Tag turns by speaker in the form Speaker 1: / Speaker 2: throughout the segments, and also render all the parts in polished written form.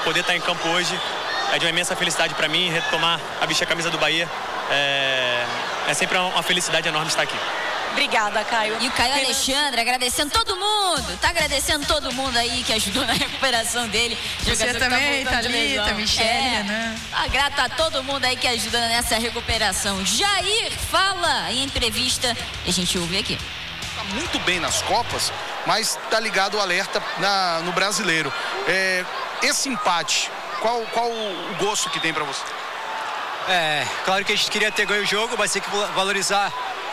Speaker 1: poder estar em campo hoje é de uma imensa felicidade para mim. Retomar a vestir a camisa do Bahia é sempre uma felicidade enorme estar aqui.
Speaker 2: Obrigada, Caio.
Speaker 3: E o Caio Alexandre agradecendo todo mundo. Tá agradecendo todo mundo aí que ajudou na recuperação dele.
Speaker 4: Você também, Thalita, Michele, né?
Speaker 3: Tá grata a todo mundo aí que ajuda nessa recuperação. Jair fala em entrevista e a gente ouve aqui.
Speaker 5: Tá muito bem nas Copas, mas tá ligado o alerta no Brasileiro. Esse empate, qual o gosto que tem para você?
Speaker 6: Claro que a gente queria ter ganho o jogo, mas tem que valorizar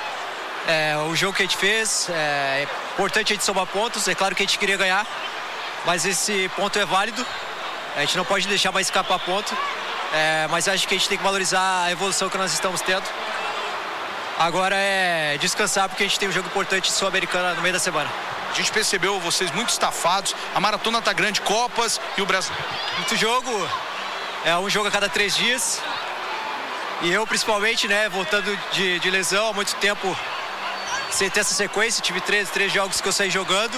Speaker 6: o jogo que a gente fez. É importante a gente somar pontos, é claro que a gente queria ganhar, mas esse ponto é válido, a gente não pode deixar mais escapar ponto, mas acho que a gente tem que valorizar a evolução que nós estamos tendo. Agora é descansar, porque a gente tem um jogo importante sul-americana no meio da semana.
Speaker 5: A gente percebeu vocês muito estafados, a maratona tá grande, Copas e o Brasil.
Speaker 6: Muito jogo, um jogo a cada 3 dias, e eu principalmente, voltando de lesão há muito tempo, sem ter essa sequência, tive 3 jogos que eu saí jogando.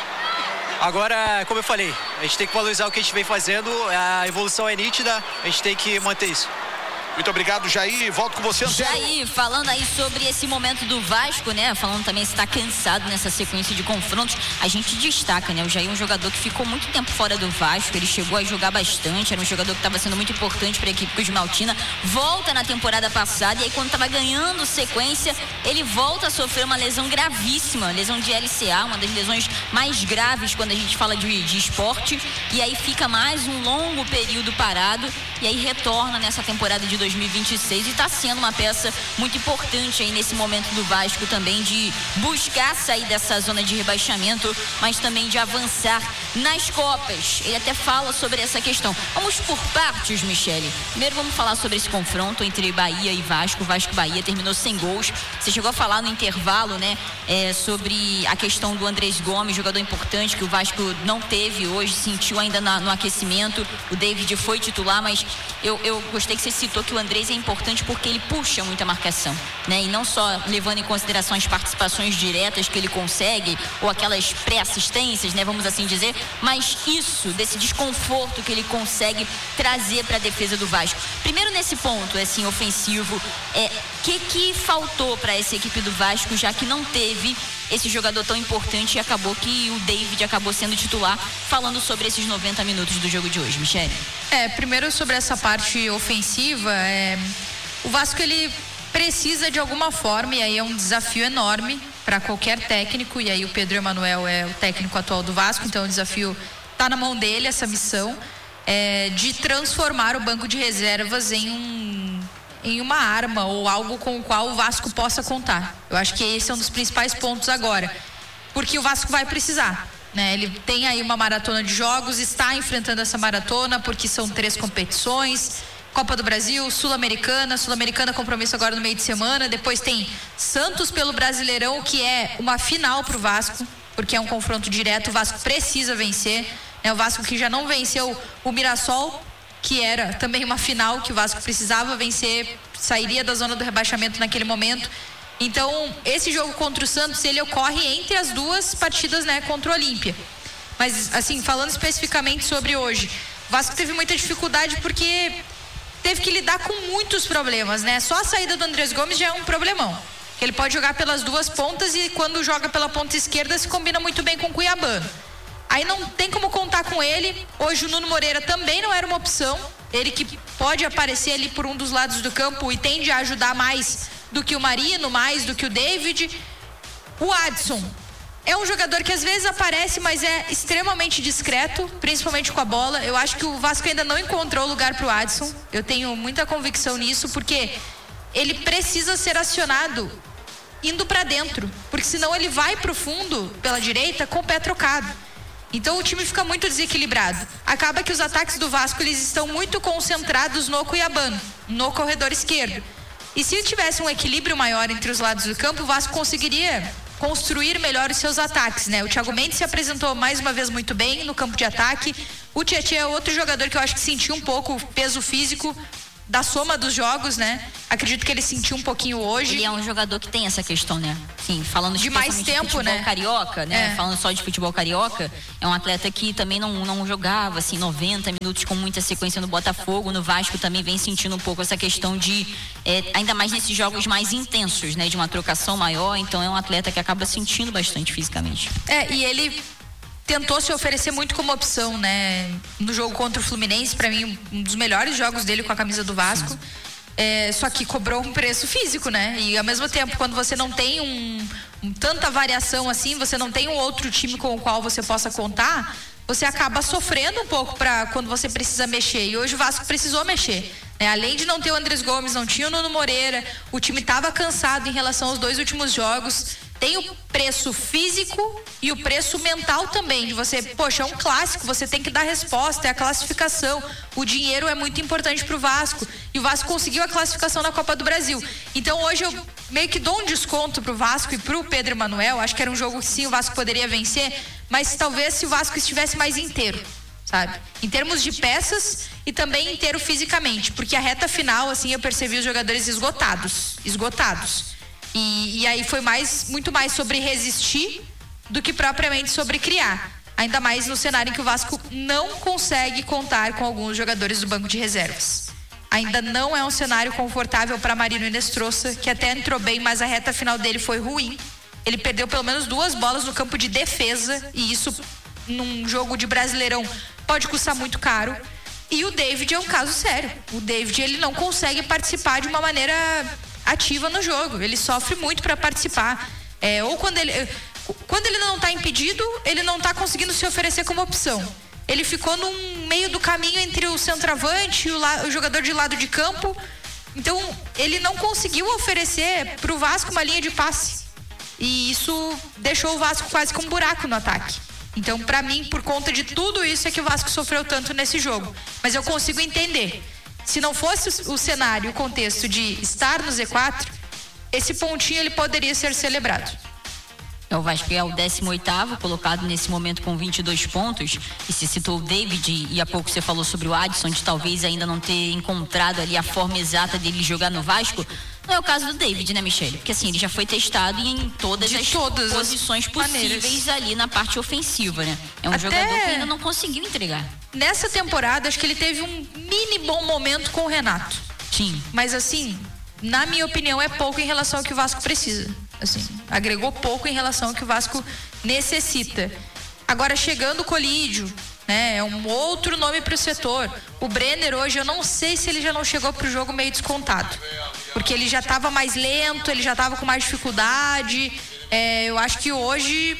Speaker 6: Agora, como eu falei, a gente tem que valorizar o que a gente vem fazendo, a evolução é nítida, a gente tem que manter isso.
Speaker 5: Muito obrigado, Jair. Volto com você, Antero.
Speaker 3: Jair, falando aí sobre esse momento do Vasco, falando também se está cansado nessa sequência de confrontos, a gente destaca, o Jair é um jogador que ficou muito tempo fora do Vasco, ele chegou a jogar bastante, era um jogador que estava sendo muito importante para a equipe Cruz-Maltina, volta na temporada passada, e aí quando estava ganhando sequência, ele volta a sofrer uma lesão gravíssima, lesão de LCA, uma das lesões mais graves quando a gente fala de esporte, e aí fica mais um longo período parado, e aí retorna nessa temporada de 2026 e está sendo uma peça muito importante aí nesse momento do Vasco também, de buscar sair dessa zona de rebaixamento, mas também de avançar nas Copas. Ele até fala sobre essa questão. Vamos por partes, Michele. Primeiro vamos falar sobre esse confronto entre Bahia e Vasco. Vasco-Bahia terminou sem gols. Você chegou a falar no intervalo, sobre a questão do Andrés Gomes, jogador importante que o Vasco não teve hoje, sentiu ainda no aquecimento. O David foi titular, mas eu gostei que você citou que o Andrés é importante porque ele puxa muita marcação, e não só levando em consideração as participações diretas que ele consegue, ou aquelas pré-assistências, vamos assim dizer, mas desse desconforto que ele consegue trazer para a defesa do Vasco. Primeiro nesse ponto, assim, ofensivo, que faltou para essa equipe do Vasco, já que não teve esse jogador tão importante e acabou que o David acabou sendo titular, falando sobre esses 90 minutos do jogo de hoje, Michele?
Speaker 4: Primeiro sobre essa parte ofensiva, o Vasco ele precisa de alguma forma, e aí é um desafio enorme para qualquer técnico, e aí o Pedro Emanuel é o técnico atual do Vasco, então o desafio está na mão dele, essa missão de transformar o banco de reservas em uma arma ou algo com o qual o Vasco possa contar. Eu acho que esse é um dos principais pontos agora, porque o Vasco vai precisar, ele tem aí uma maratona de jogos, está enfrentando essa maratona porque são 3 competições, Copa do Brasil, Sul-Americana compromisso agora no meio de semana, depois tem Santos pelo Brasileirão, que é uma final pro Vasco, porque é um confronto direto, o Vasco precisa vencer, o Vasco que já não venceu o Mirassol, que era também uma final que o Vasco precisava vencer, sairia da zona do rebaixamento naquele momento. Então, esse jogo contra o Santos, ele ocorre entre as 2 partidas, contra o Olímpia. Mas, assim, falando especificamente sobre hoje, o Vasco teve muita dificuldade porque teve que lidar com muitos problemas, Só a saída do Andrés Gomes já é um problemão. Ele pode jogar pelas 2 pontas e quando joga pela ponta esquerda se combina muito bem com o Cuiabano. Aí não tem como contar com ele. Hoje o Nuno Moreira também não era uma opção. Ele que pode aparecer ali por um dos lados do campo e tende a ajudar mais do que o Marino, mais do que o David. O Adson é um jogador que às vezes aparece, mas é extremamente discreto, principalmente com a bola. Eu acho que o Vasco ainda não encontrou lugar para o Adson. Eu tenho muita convicção nisso, porque ele precisa ser acionado indo para dentro, porque senão ele vai para o fundo pela direita com o pé trocado. Então o time fica muito desequilibrado. Acaba que os ataques do Vasco eles estão muito concentrados no Cuiabano, no corredor esquerdo. E se tivesse um equilíbrio maior entre os lados do campo, o Vasco conseguiria construir melhor os seus ataques, O Thiago Mendes se apresentou mais uma vez muito bem no campo de ataque. O Tietchan é outro jogador que eu acho que sentiu um pouco o peso físico da soma dos jogos, né? Acredito que ele sentiu um pouquinho hoje.
Speaker 3: Ele é um jogador que tem essa questão, né? Sim, falando
Speaker 4: de mais tempo,
Speaker 3: de futebol,
Speaker 4: né?
Speaker 3: Carioca, né? Falando só de futebol carioca, é um atleta que também não jogava, assim, 90 minutos com muita sequência no Botafogo. No Vasco também vem sentindo um pouco essa questão de, ainda mais nesses jogos mais intensos, né? De uma trocação maior, então é um atleta que acaba sentindo bastante fisicamente.
Speaker 4: E ele tentou se oferecer muito como opção, né? No jogo contra o Fluminense, para mim, um dos melhores jogos dele com a camisa do Vasco. Só que cobrou um preço físico, né? E ao mesmo tempo, quando você não tem tanta variação assim, você não tem um outro time com o qual você possa contar, você acaba sofrendo um pouco para quando você precisa mexer. E hoje o Vasco precisou mexer, né? Além de não ter o Andrés Gomes, não tinha o Nuno Moreira, o time estava cansado em relação aos 2 últimos jogos. Tem o preço físico e o preço mental também, de você, poxa, é um clássico, você tem que dar resposta, é a classificação, o dinheiro é muito importante pro Vasco, e o Vasco conseguiu a classificação na Copa do Brasil. Então hoje eu meio que dou um desconto pro Vasco e pro Pedro Emanuel. Acho que era um jogo que sim, o Vasco poderia vencer, mas talvez se o Vasco estivesse mais inteiro, sabe? Em termos de peças e também inteiro fisicamente, porque a reta final, assim, eu percebi os jogadores esgotados. E aí foi muito mais sobre resistir do que propriamente sobre criar. Ainda mais no cenário em que o Vasco não consegue contar com alguns jogadores do banco de reservas. Ainda não é um cenário confortável para Marino Inestrosa, que até entrou bem, mas a reta final dele foi ruim. Ele perdeu pelo menos 2 bolas no campo de defesa, e isso num jogo de Brasileirão pode custar muito caro. E o David é um caso sério. O David, ele não consegue participar de uma maneira ativa no jogo, ele sofre muito para participar, ou quando ele não está impedido, ele não está conseguindo se oferecer como opção. Ele ficou no meio do caminho entre o centroavante e o jogador de lado de campo. Então ele não conseguiu oferecer para o Vasco uma linha de passe, e isso deixou o Vasco quase com um buraco no ataque. Então, para mim, por conta de tudo isso é que o Vasco sofreu tanto nesse jogo. Mas eu consigo entender. Se não fosse o cenário, o contexto de estar no Z4, esse pontinho ele poderia ser celebrado.
Speaker 3: O Vasco é o 18º colocado nesse momento com 22 pontos. E se citou o David, e há pouco você falou sobre o Adson, de talvez ainda não ter encontrado ali a forma exata dele jogar no Vasco. Não é o caso do David, né, Michele? Porque assim, ele já foi testado em todas as posições possíveis ali na parte ofensiva, né? É um jogador que ainda não conseguiu entregar.
Speaker 4: Nessa temporada, acho que ele teve um mini bom momento com o Renato.
Speaker 3: Sim.
Speaker 4: Mas assim, na minha opinião, é pouco em relação ao que o Vasco precisa. Assim, agregou pouco em relação ao que o Vasco necessita. Agora, chegando o Colídio, né? É um outro nome para o setor. O Brenner hoje, eu não sei se ele já não chegou pro jogo meio descontado. Porque ele já estava mais lento, ele já estava com mais dificuldade. Eu acho que hoje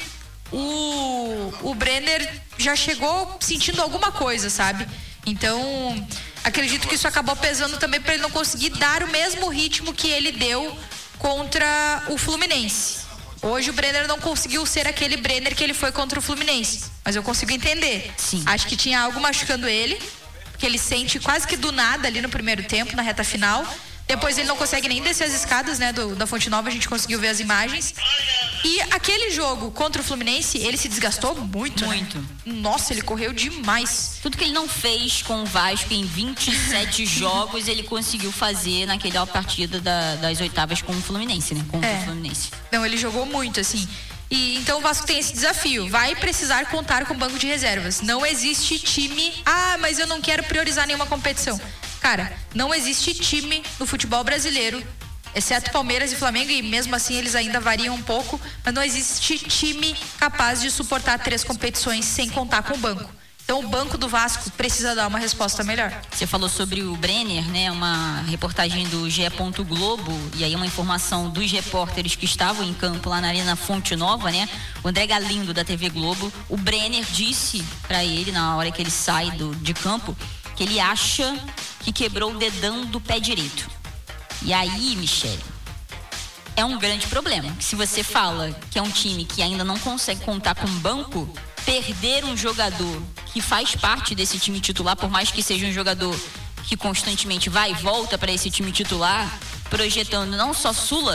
Speaker 4: o Brenner já chegou sentindo alguma coisa, sabe? Então, acredito que isso acabou pesando também para ele não conseguir dar o mesmo ritmo que ele deu contra o Fluminense. Hoje o Brenner não conseguiu ser aquele Brenner que ele foi contra o Fluminense, mas eu consigo entender.
Speaker 3: Sim.
Speaker 4: Acho que tinha algo machucando ele, porque ele sente quase que do nada ali no primeiro tempo, na reta final. Depois ele não consegue nem descer as escadas, né, da Fonte Nova, a gente conseguiu ver as imagens. E aquele jogo contra o Fluminense, ele se desgastou muito.
Speaker 3: Muito.
Speaker 4: Né? Nossa, ele correu demais.
Speaker 3: Tudo que ele não fez com o Vasco em 27 jogos, ele conseguiu fazer naquela partida das oitavas com o Fluminense, né? Contra o Fluminense.
Speaker 4: Não, ele jogou muito, assim. E então o Vasco tem esse desafio, vai precisar contar com o banco de reservas. Não existe time, mas eu não quero priorizar nenhuma competição. Cara, não existe time no futebol brasileiro, exceto Palmeiras e Flamengo, e mesmo assim eles ainda variam um pouco, mas não existe time capaz de suportar 3 competições sem contar com o banco. Então o banco do Vasco precisa dar uma resposta melhor.
Speaker 3: Você falou sobre o Brenner, né? Uma reportagem do GE. Globo, e aí uma informação dos repórteres que estavam em campo lá na Arena Fonte Nova, né? O André Galindo da TV Globo, o Brenner disse pra ele, na hora que ele sai de campo, que ele acha que quebrou o dedão do pé direito. E aí, Michele, é um grande problema. Se você fala que é um time que ainda não consegue contar com banco, perder um jogador que faz parte desse time titular, por mais que seja um jogador que constantemente vai e volta para esse time titular, projetando não só Sula,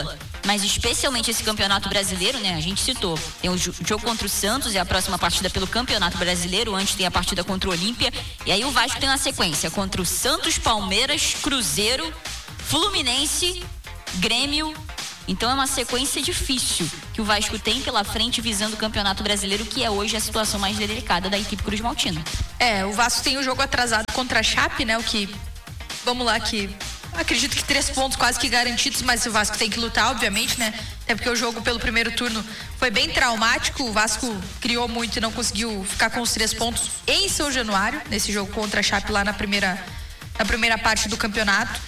Speaker 3: mas especialmente esse Campeonato Brasileiro, né? A gente citou, tem o jogo contra o Santos, é a próxima partida pelo Campeonato Brasileiro, antes tem a partida contra o Olímpia, e aí o Vasco tem uma sequência contra o Santos, Palmeiras, Cruzeiro, Fluminense, Grêmio. Então é uma sequência difícil que o Vasco tem pela frente visando o Campeonato Brasileiro, que é hoje a situação mais delicada da equipe Cruz Maltina.
Speaker 4: O Vasco tem o jogo atrasado contra a Chape, né? O que, vamos lá, que acredito que 3 pontos quase que garantidos, mas o Vasco tem que lutar, obviamente, né? Até porque o jogo pelo primeiro turno foi bem traumático, o Vasco criou muito e não conseguiu ficar com os 3 pontos em São Januário, nesse jogo contra a Chape lá na primeira parte do campeonato.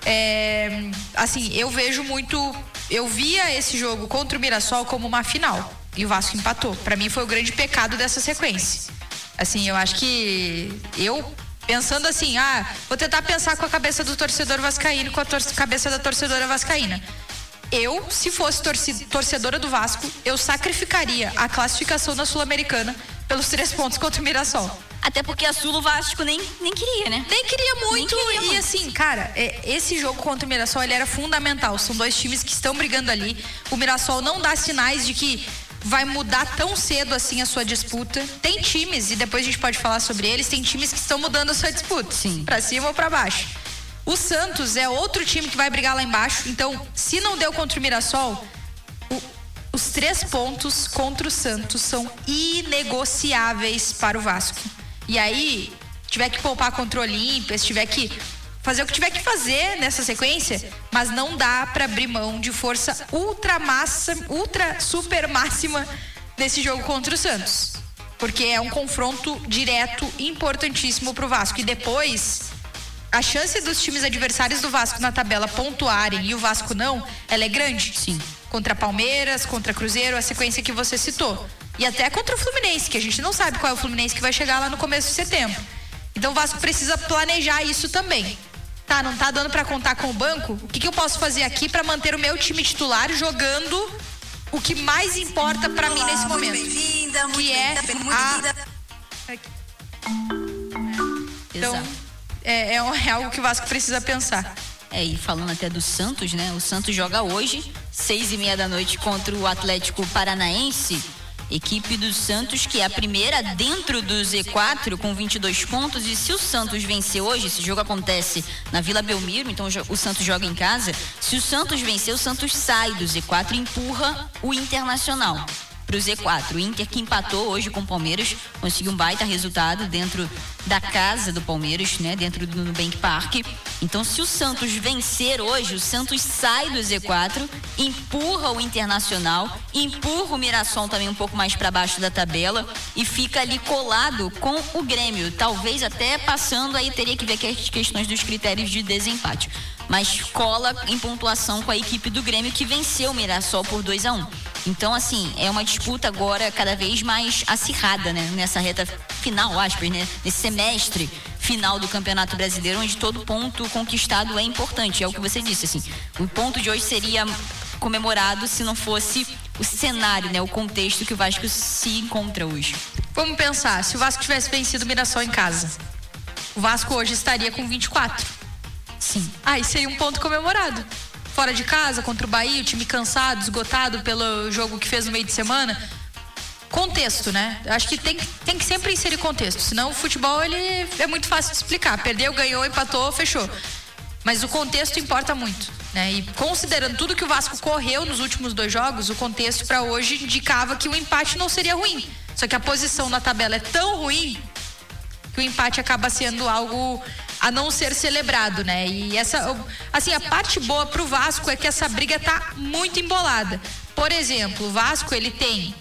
Speaker 4: Assim, eu via esse jogo contra o Mirassol como uma final e o Vasco empatou. Pra mim foi o grande pecado dessa sequência. Assim, eu acho que pensando assim, vou tentar pensar com a cabeça do torcedor vascaíno, com a cabeça da torcedora vascaína. Eu, se fosse torcedora do Vasco, eu sacrificaria a classificação na Sul-Americana pelos 3 pontos contra o Mirassol.
Speaker 3: Até porque a Sul o Vasco nem queria, né?
Speaker 4: Nem queria muito. E assim, cara, esse jogo contra o Mirassol, ele era fundamental. São 2 times que estão brigando ali. O Mirassol não dá sinais de que vai mudar tão cedo assim a sua disputa. Tem times, e depois a gente pode falar sobre eles, tem times que estão mudando a sua disputa.
Speaker 3: Sim.
Speaker 4: Pra cima ou pra baixo. O Santos é outro time que vai brigar lá embaixo. Então, se não deu contra o Mirassol, os 3 pontos contra o Santos são inegociáveis para o Vasco. E aí, tiver que poupar contra o Olímpia, se tiver que fazer o que tiver que fazer nessa sequência, mas não dá pra abrir mão de força ultra super máxima nesse jogo contra o Santos. Porque é um confronto direto importantíssimo pro Vasco. E depois, a chance dos times adversários do Vasco na tabela pontuarem e o Vasco não, ela é grande.
Speaker 3: Sim.
Speaker 4: Contra Palmeiras, contra Cruzeiro, a sequência que você citou. E até contra o Fluminense, que a gente não sabe qual é o Fluminense que vai chegar lá no começo de setembro. Então o Vasco precisa planejar isso também. Não tá dando pra contar com o banco? O que eu posso fazer aqui pra manter o meu time titular jogando o que mais importa pra mim nesse momento? Que é Então, é algo que o Vasco precisa pensar.
Speaker 3: E falando até do Santos, né? O Santos joga hoje, 6h30 da noite, contra o Atlético Paranaense. Equipe do Santos, que é a primeira dentro do Z4 com 22 pontos. E se o Santos vencer hoje, esse jogo acontece na Vila Belmiro, então o Santos joga em casa. Se o Santos vencer, o Santos sai do Z4 e empurra o Internacional pro Z4. O Inter, que empatou hoje com o Palmeiras, conseguiu um baita resultado dentro da casa do Palmeiras, né? Dentro do Nubank Park. Então, se o Santos vencer hoje, o Santos sai do Z4, empurra o Internacional, empurra o Mirassol também um pouco mais para baixo da tabela e fica ali colado com o Grêmio. Talvez até passando, aí teria que ver as questões dos critérios de desempate. Mas cola em pontuação com a equipe do Grêmio, que venceu o Mirassol por 2-1. Então, assim, é uma disputa agora cada vez mais acirrada, né? Nessa reta final, aspas, né? Nesse semestre final do Campeonato Brasileiro, onde todo ponto conquistado é importante. É o que você disse, assim. O ponto de hoje seria comemorado se não fosse o cenário, né? O contexto que o Vasco se encontra hoje.
Speaker 4: Vamos pensar, se o Vasco tivesse vencido o Mirassol em casa, o Vasco hoje estaria com 24.
Speaker 3: Sim.
Speaker 4: Aí seria um ponto comemorado. Fora de casa, contra o Bahia, o time cansado, esgotado pelo jogo que fez no meio de semana. Contexto, né? Acho que tem que sempre inserir contexto. Senão o futebol, ele é muito fácil de explicar. Perdeu, ganhou, empatou, fechou. Mas o contexto importa muito, né? E considerando tudo que o Vasco correu nos últimos 2 jogos, o contexto para hoje indicava que o empate não seria ruim. Só que a posição na tabela é tão ruim que o empate acaba sendo algo a não ser celebrado, né? E a parte boa pro Vasco é que essa briga tá muito embolada. Por exemplo, o Vasco, ele tem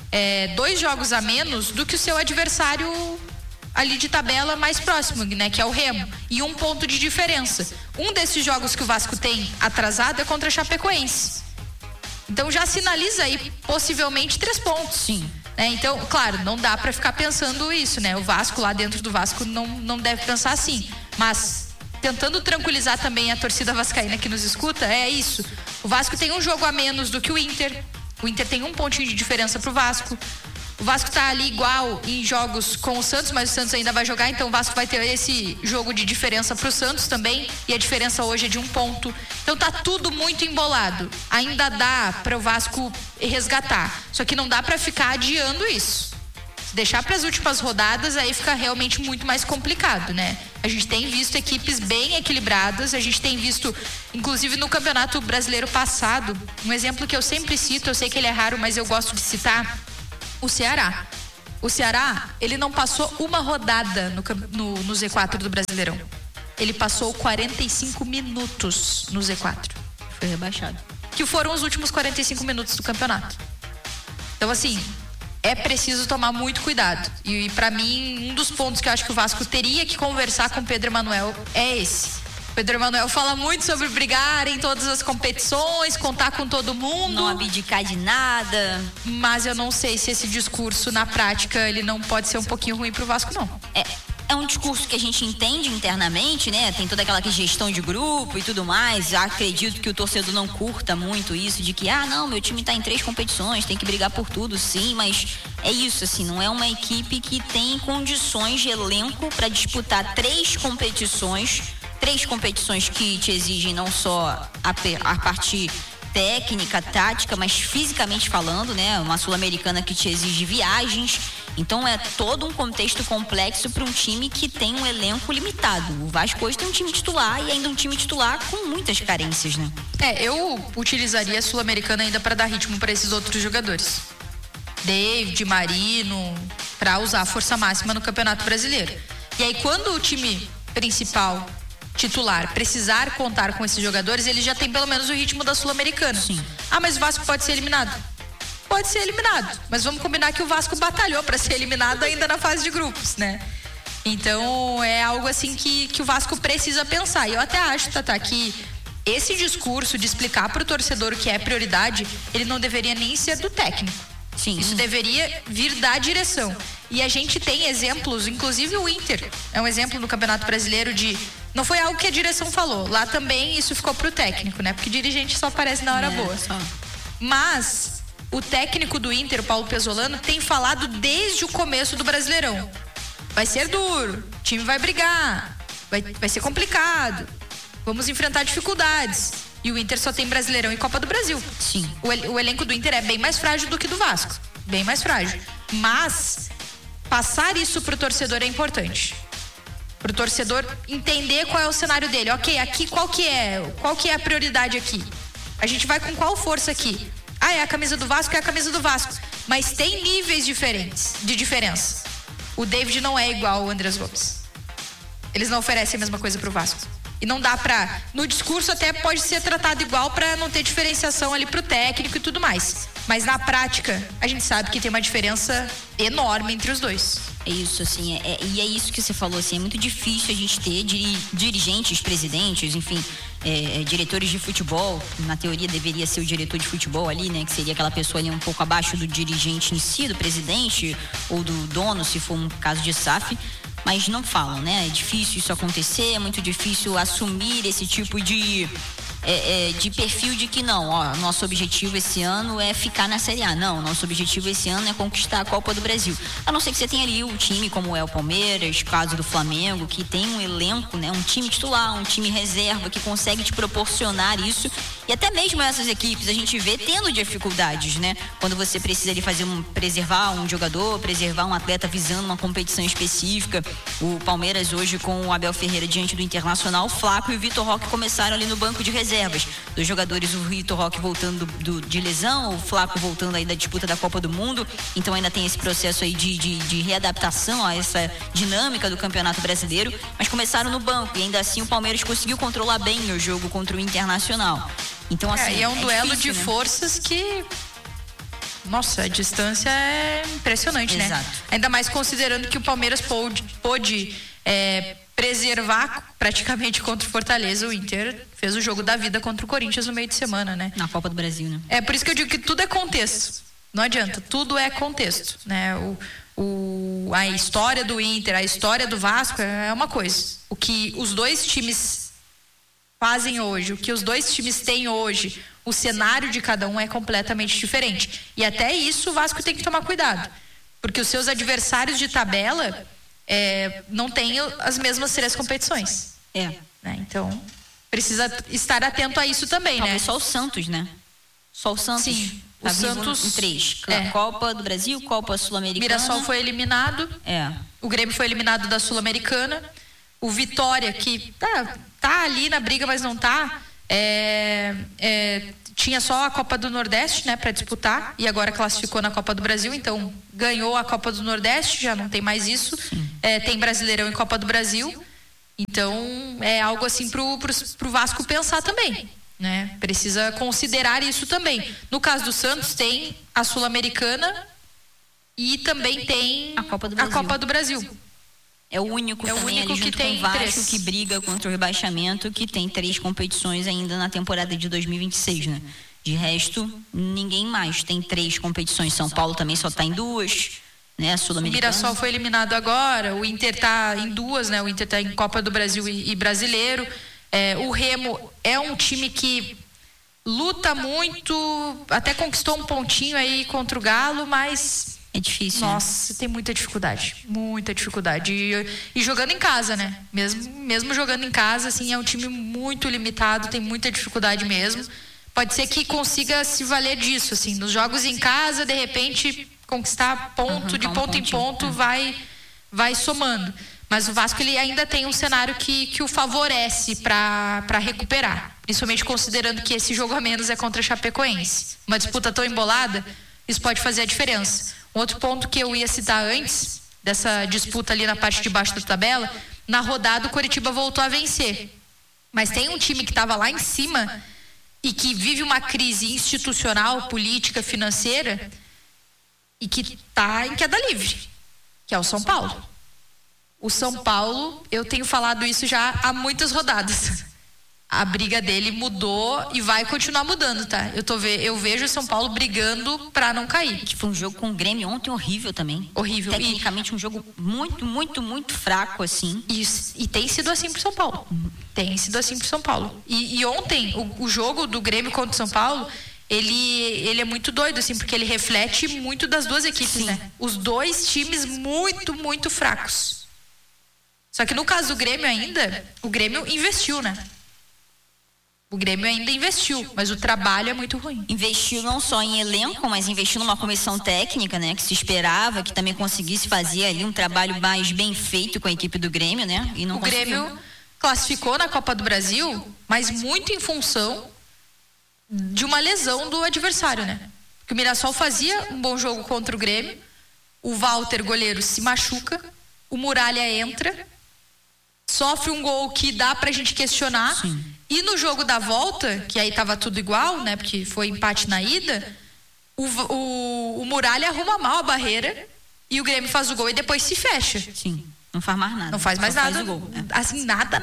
Speaker 4: 2 jogos a menos do que o seu adversário ali de tabela mais próximo, né? Que é o Remo. E 1 ponto de diferença. Um desses jogos que o Vasco tem atrasado é contra a Chapecoense. Então já sinaliza aí possivelmente 3 pontos.
Speaker 3: Sim.
Speaker 4: Então, claro, não dá pra ficar pensando isso, né? O Vasco, lá dentro do Vasco, não deve pensar assim. Mas, tentando tranquilizar também a torcida vascaína que nos escuta, é isso. O Vasco tem 1 jogo a menos do que o Inter. O Inter tem 1 pontinho de diferença pro Vasco. O Vasco tá ali igual em jogos com o Santos, mas o Santos ainda vai jogar, então o Vasco vai ter esse jogo de diferença pro Santos também, e a diferença hoje é de 1 ponto. Então tá tudo muito embolado. Ainda dá para o Vasco resgatar, só que não dá para ficar adiando isso. Se deixar para as últimas rodadas, aí fica realmente muito mais complicado, né? A gente tem visto equipes bem equilibradas, a gente tem visto, inclusive no Campeonato Brasileiro passado, um exemplo que eu sempre cito, eu sei que ele é raro, mas eu gosto de citar, o Ceará. O Ceará, ele não passou uma rodada no Z4 do Brasileirão. Ele passou 45 minutos no Z4.
Speaker 3: Foi rebaixado.
Speaker 4: Que foram os últimos 45 minutos do campeonato. Então, assim, é preciso tomar muito cuidado. E para mim, um dos pontos que eu acho que o Vasco teria que conversar com o Pedro Emanuel é esse. Pedro Emanuel fala muito sobre brigar em todas as competições, contar com todo mundo.
Speaker 3: Não abdicar de nada.
Speaker 4: Mas eu não sei se esse discurso, na prática, ele não pode ser um pouquinho ruim pro Vasco, não.
Speaker 3: É um discurso que a gente entende internamente, né? Tem toda aquela gestão de grupo e tudo mais. Acredito que o torcedor não curta muito isso de que, não, meu time tá em 3 competições, tem que brigar por tudo, sim, mas é isso, assim, não é uma equipe que tem condições de elenco para disputar 3 competições que te exigem não só a parte técnica, tática, mas fisicamente falando, né? Uma Sul-Americana que te exige viagens. Então é todo um contexto complexo para um time que tem um elenco limitado. O Vasco hoje tem um time titular e ainda um time titular com muitas carências, né?
Speaker 4: Eu utilizaria a Sul-Americana ainda para dar ritmo para esses outros jogadores. David, Marino, para usar a força máxima no Campeonato Brasileiro. E aí quando o time principal titular precisar contar com esses jogadores, ele já tem pelo menos o ritmo da Sul-Americana.
Speaker 3: Sim.
Speaker 4: Mas o Vasco pode ser eliminado? Pode ser eliminado, mas vamos combinar que o Vasco batalhou para ser eliminado ainda na fase de grupos, né? Então é algo assim que o Vasco precisa pensar. E eu até acho, Tatá, que esse discurso de explicar para o torcedor o que é prioridade, ele não deveria nem ser do técnico.
Speaker 3: Sim.
Speaker 4: Isso deveria vir da direção. E a gente tem exemplos, inclusive o Inter é um exemplo no Campeonato Brasileiro de... Não foi algo que a direção falou. Lá também isso ficou pro técnico, né? Porque dirigente só aparece na hora boa.
Speaker 3: Só.
Speaker 4: Mas o técnico do Inter, o Paulo Pezzolano, tem falado desde o começo do Brasileirão. Vai ser duro, o time vai brigar, vai ser complicado, vamos enfrentar dificuldades. E o Inter só tem Brasileirão e Copa do Brasil.
Speaker 3: Sim.
Speaker 4: O elenco do Inter é bem mais frágil do que do Vasco. Bem mais frágil. Mas passar isso pro torcedor é importante. Pro torcedor entender qual é o cenário dele. Ok, aqui qual que é a prioridade aqui? A gente vai com qual força aqui? É a camisa do Vasco, é a camisa do Vasco. Mas tem níveis diferentes de diferença. O David não é igual ao Andrés Gomes. Eles não oferecem a mesma coisa pro Vasco. E não dá pra... No discurso até pode ser tratado igual pra não ter diferenciação ali pro técnico e tudo mais. Mas na prática, a gente sabe que tem uma diferença enorme entre os dois.
Speaker 3: É isso, assim, e é isso que você falou, assim, é muito difícil a gente ter dirigentes, presidentes, enfim, diretores de futebol. Na teoria deveria ser o diretor de futebol ali, né, que seria aquela pessoa ali um pouco abaixo do dirigente em si, do presidente ou do dono, se for um caso de SAF, mas não falam, né, é difícil isso acontecer, é muito difícil assumir esse tipo de perfil de que não, nosso objetivo esse ano é ficar na Série A. Não, nosso objetivo esse ano é conquistar a Copa do Brasil. A não ser que você tenha ali um time como é o Palmeiras, caso do Flamengo, que tem um elenco, né, um time titular, um time reserva que consegue te proporcionar isso. E até mesmo essas equipes a gente vê tendo dificuldades, né? Quando você precisa de preservar um jogador, preservar um atleta visando uma competição específica. O Palmeiras hoje com o Abel Ferreira diante do Internacional, o Flaco e o Vitor Roque começaram ali no banco de reservas. Dos jogadores, o Vitor Roque voltando de lesão, o Flaco voltando aí da disputa da Copa do Mundo. Então ainda tem esse processo aí de readaptação a essa dinâmica do Campeonato Brasileiro. Mas começaram no banco e ainda assim o Palmeiras conseguiu controlar bem o jogo contra o Internacional. Então, assim,
Speaker 4: e é um duelo
Speaker 3: difícil,
Speaker 4: de
Speaker 3: né?
Speaker 4: forças que... Nossa, a distância é impressionante,
Speaker 3: Exato.
Speaker 4: né? Ainda mais considerando que o Palmeiras pôde preservar praticamente contra o Fortaleza. O Inter fez o jogo da vida contra o Corinthians no meio de semana, né?
Speaker 3: Na Copa do Brasil, né?
Speaker 4: É por isso que eu digo que tudo é contexto. Não adianta, tudo é contexto, né? A história do Inter, a história do Vasco é uma coisa. O que os dois times fazem hoje, o que os dois times têm hoje, o cenário de cada um é completamente diferente. E até isso o Vasco tem que tomar cuidado. Porque os seus adversários de tabela não têm as mesmas 3 competições. Né? Então, precisa estar atento a isso também,
Speaker 3: talvez
Speaker 4: né?
Speaker 3: Só o Santos, né? Só o Santos.
Speaker 4: Sim,
Speaker 3: tá
Speaker 4: o Santos
Speaker 3: em 3. Copa do Brasil, Copa Sul-Americana.
Speaker 4: Mirassol foi eliminado. O Grêmio foi eliminado da Sul-Americana. O Vitória, que tá ali na briga, mas não tá. Tinha só a Copa do Nordeste, né, para disputar, e agora classificou na Copa do Brasil, então ganhou a Copa do Nordeste, já não tem mais isso. Tem Brasileirão e Copa do Brasil, então é algo assim pro Vasco pensar também, né? Precisa considerar isso também. No caso do Santos, tem a Sul-Americana e também tem a Copa do Brasil.
Speaker 3: É o único também ali junto com o Vasco que briga contra o rebaixamento, que tem 3 competições ainda na temporada de 2026, né? De resto, ninguém mais tem 3 competições. São Paulo também só tá em 2, né? Sul-Americana.
Speaker 4: O Mirassol foi eliminado agora, o Inter tá em 2, né? O Inter tá em Copa do Brasil e Brasileiro. O Remo é um time que luta muito, até conquistou um pontinho aí contra o Galo, mas...
Speaker 3: É difícil.
Speaker 4: Nossa, tem muita dificuldade. Muita dificuldade. E jogando em casa, né? Mesmo jogando em casa, assim, é um time muito limitado, tem muita dificuldade mesmo. Pode ser que consiga se valer disso, assim, nos jogos em casa, de repente, conquistar ponto, de ponto em ponto, vai somando. Mas o Vasco, ele ainda tem um cenário que o favorece para recuperar. Principalmente considerando que esse jogo a menos é contra a Chapecoense. Uma disputa tão embolada, isso pode fazer a diferença. Um outro ponto que eu ia citar antes dessa disputa ali na parte de baixo da tabela, na rodada o Coritiba voltou a vencer. Mas tem um time que estava lá em cima e que vive uma crise institucional, política, financeira e que está em queda livre, que é o São Paulo. O São Paulo, eu tenho falado isso já há muitas rodadas. A briga dele mudou e vai continuar mudando, tá? Eu vejo o São Paulo brigando pra não cair.
Speaker 3: Tipo, um jogo com o Grêmio ontem horrível também.
Speaker 4: Horrível.
Speaker 3: Tecnicamente um jogo muito, muito, muito fraco, assim.
Speaker 4: E tem sido assim pro São Paulo. Tem sido assim pro São Paulo. E ontem, o jogo do Grêmio contra o São Paulo, ele é muito doido, assim, porque ele reflete muito das duas equipes, né? Os dois times muito, muito fracos. Só que no caso do Grêmio ainda, o Grêmio investiu, né? O Grêmio ainda investiu, mas o trabalho é muito ruim.
Speaker 3: Investiu não só em elenco, mas investiu numa comissão técnica, né? Que se esperava que também conseguisse fazer ali um trabalho mais bem feito com a equipe do Grêmio, né? E não conseguiu.
Speaker 4: Grêmio classificou na Copa do Brasil, mas muito em função de uma lesão do adversário, né? Porque o Mirassol fazia um bom jogo contra o Grêmio, o Walter, goleiro, se machuca, o Muralha entra, sofre um gol que dá pra gente questionar.
Speaker 3: Sim.
Speaker 4: E no jogo da volta, que aí tava tudo igual, né? Porque foi empate na ida, o Muralha arruma mal a barreira e o Grêmio faz o gol e depois se fecha.
Speaker 3: Sim, não faz mais nada.
Speaker 4: Não faz mais nada.
Speaker 3: Faz o gol,
Speaker 4: Assim, nada.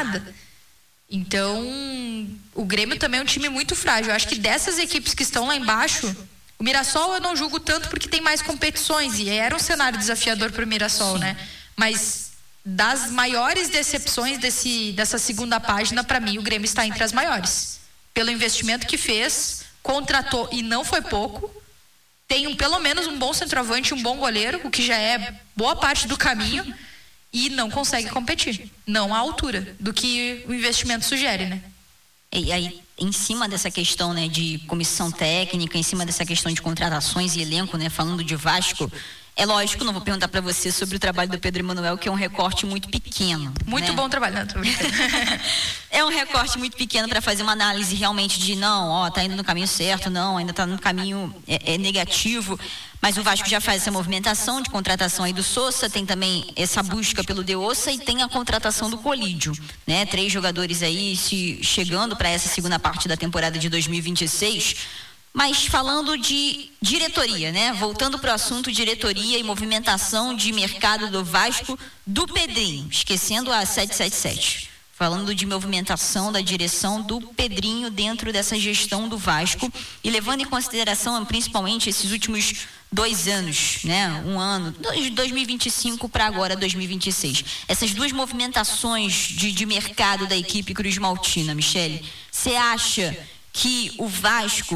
Speaker 4: Então, o Grêmio também é um time muito frágil. Eu acho que dessas equipes que estão lá embaixo, o Mirassol eu não julgo tanto porque tem mais competições e era um cenário desafiador para o Mirassol, sim, né? Mas das maiores decepções dessa segunda página, para mim, o Grêmio está entre as maiores. Pelo investimento que fez, contratou e não foi pouco. Tem pelo menos um bom centroavante, um bom goleiro, o que já é boa parte do caminho, e não consegue competir. Não à altura do que o investimento sugere, né?
Speaker 3: E aí, em cima dessa questão, né, de comissão técnica, em cima dessa questão de contratações e elenco, né, falando de Vasco, é lógico, não vou perguntar para você sobre o trabalho do Pedro Emanuel, que é um recorte muito pequeno.
Speaker 4: Muito, né? Bom trabalho, não, tô brincando.
Speaker 3: É um recorte muito pequeno para fazer uma análise realmente de tá indo no caminho certo, não, ainda tá no caminho negativo. Mas o Vasco já faz essa movimentação de contratação aí do Sousa, tem também essa busca pelo De Ossa e tem a contratação do Colídio, né? 3 jogadores aí chegando para essa segunda parte da temporada de 2026. Mas falando de diretoria, né? Voltando para o assunto diretoria e movimentação de mercado do Vasco, do Pedrinho, esquecendo a 777. Falando de movimentação da direção do Pedrinho dentro dessa gestão do Vasco e levando em consideração principalmente esses últimos 2 anos, né? Um ano, 2025 para agora 2026. Essas 2 movimentações de mercado da equipe Cruz Maltina, Michele, você acha que o Vasco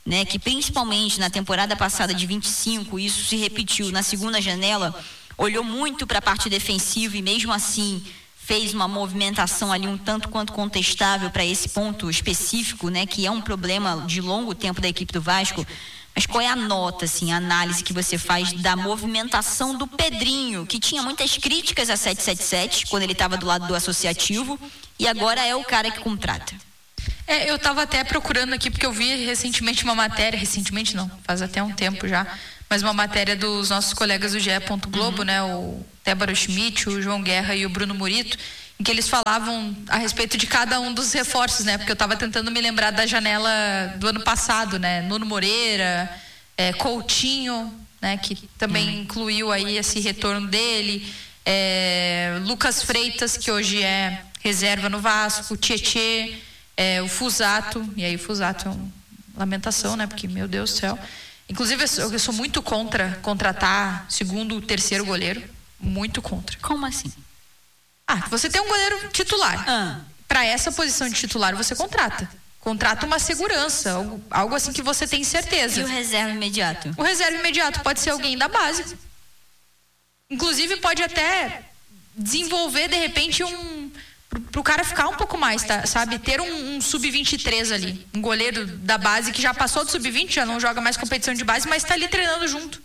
Speaker 3: né, que principalmente na temporada passada de 25, isso se repetiu na segunda janela, olhou muito para a parte defensiva e mesmo assim fez uma movimentação ali um tanto quanto contestável para esse ponto específico, né, que é um problema de longo tempo da equipe do Vasco. Mas qual é a nota, assim, a análise que você faz da movimentação do Pedrinho, que tinha muitas críticas a 777 quando ele estava do lado do associativo e agora é o cara que contrata?
Speaker 4: Eu estava até procurando aqui porque eu vi recentemente uma matéria, recentemente não, faz até um tempo já, mas uma matéria dos nossos colegas do GE. Globo, né, o Débora Schmidt, o João Guerra e o Bruno Murito, em que eles falavam a respeito de cada um dos reforços, né? Porque eu estava tentando me lembrar da janela do ano passado, né? Nuno Moreira, Coutinho, né? Que também incluiu aí esse retorno dele, Lucas Freitas, que hoje é reserva no Vasco, Tietê, o Fusato, e aí o Fusato é uma lamentação, né? Porque, meu Deus do céu. Inclusive, eu sou muito contra contratar segundo, terceiro goleiro, muito contra.
Speaker 3: Como assim?
Speaker 4: Você tem um goleiro titular. Para essa posição de titular, você contrata. Contrata uma segurança, algo assim que você tem certeza.
Speaker 3: E o reserva imediato?
Speaker 4: O reserva imediato pode ser alguém da base. Inclusive, pode até desenvolver, de repente, pro cara ficar um pouco mais, tá? Sabe? Ter um sub-23 ali. Um goleiro da base que já passou do sub-20, já não joga mais competição de base, mas tá ali treinando junto.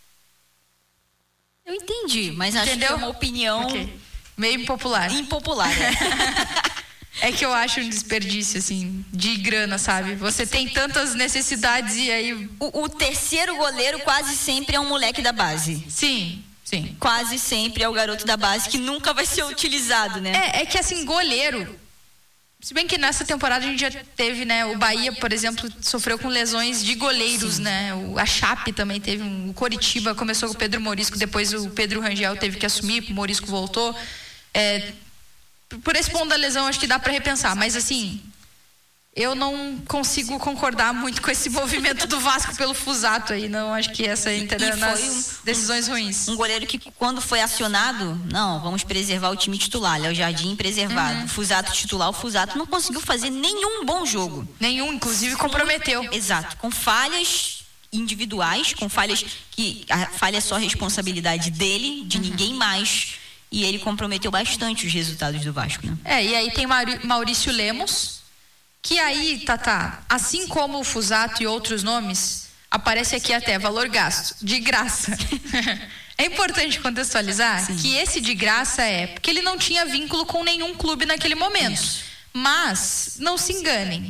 Speaker 3: Eu entendi, mas acho que é uma opinião...
Speaker 4: Meio impopular.
Speaker 3: Impopular,
Speaker 4: É que eu acho um desperdício, assim, de grana, sabe? Você tem tantas necessidades e aí...
Speaker 3: O terceiro goleiro quase sempre é um moleque da base.
Speaker 4: Sim.
Speaker 3: Quase sempre é o garoto da base que nunca vai ser utilizado, né?
Speaker 4: É que, assim, goleiro... Se bem que nessa temporada a gente já teve, né? O Bahia, por exemplo, sofreu com lesões de goleiros, né? A Chape também teve o Coritiba começou com o Pedro Morisco, depois o Pedro Rangel teve que assumir, o Morisco voltou. Por esse ponto da lesão, acho que dá para repensar, mas assim, eu não consigo concordar muito com esse movimento do Vasco pelo Fusato aí, não, acho que essa entra nas decisões ruins.
Speaker 3: Um goleiro que quando foi acionado, não, vamos preservar o time titular, Léo Jardim preservado, Fusato titular, o Fusato não conseguiu fazer nenhum bom jogo.
Speaker 4: Nenhum, inclusive comprometeu.
Speaker 3: Exato, com falhas individuais, com falhas que a falha é só responsabilidade dele, de ninguém mais. E ele comprometeu bastante os resultados do Vasco, né?
Speaker 4: E aí tem Maurício Lemos, que aí, Tatá, assim como o Fusato e outros nomes, aparece aqui até valor gasto, de graça. É importante contextualizar que esse de graça porque ele não tinha vínculo com nenhum clube naquele momento. Isso. Mas, não se enganem,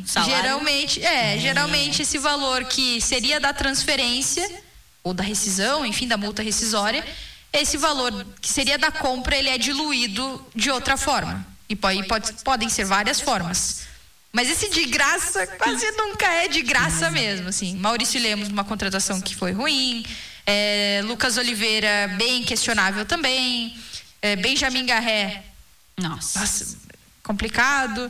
Speaker 4: geralmente esse valor que seria da transferência, ou da rescisão, enfim, da multa rescisória, esse valor que seria da compra, ele é diluído de outra forma. E podem ser várias formas. Mas esse de graça quase nunca é de graça mesmo, assim. Maurício Lemos, uma contratação que foi ruim. Lucas Oliveira, bem questionável também. Benjamin Garré. Nossa, complicado.